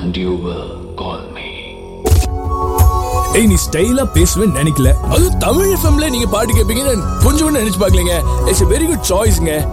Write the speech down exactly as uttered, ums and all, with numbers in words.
and you will call me. ஏய் நீ ஸ்டைலா பேசுவேன்னு நினைக்கல, அது தமிழ் எஃப்எம்ல நீங்க பாட்டு கேட்பீங்கன்னு கொஞ்சம் கூட நினைச்சு பார்க்கலங்க. It's a very good choiceங்க.